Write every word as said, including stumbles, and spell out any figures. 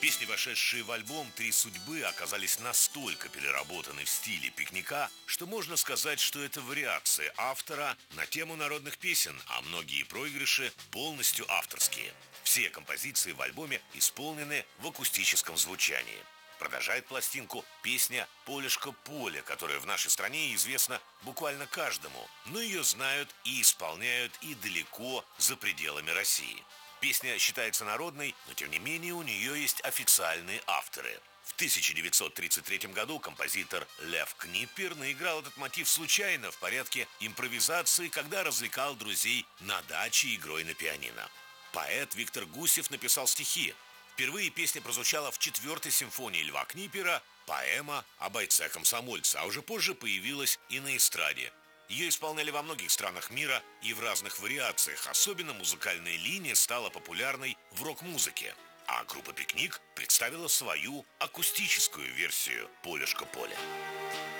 Песни, вошедшие в альбом «Три судьбы», оказались настолько переработаны в стиле пикника, что можно сказать, что это вариации автора на тему народных песен, а многие проигрыши полностью авторские. Все композиции в альбоме исполнены в акустическом звучании. Продолжает пластинку песня «Полюшка поле», которая в нашей стране известна буквально каждому, но ее знают и исполняют и далеко за пределами России. Песня считается народной, но тем не менее у нее есть официальные авторы. В тысяча девятьсот тридцать третьем году композитор Лев Книпер наиграл этот мотив случайно в порядке импровизации, когда развлекал друзей на даче игрой на пианино. Поэт Виктор Гусев написал стихи. Впервые песня прозвучала в четвертой симфонии Льва Книпера, поэма о бойце-комсомольце, а уже позже появилась и на эстраде. Ее исполняли во многих странах мира и в разных вариациях. Особенно музыкальная линия стала популярной в рок-музыке. А группа «Пикник» представила свою акустическую версию «Полюшка поле».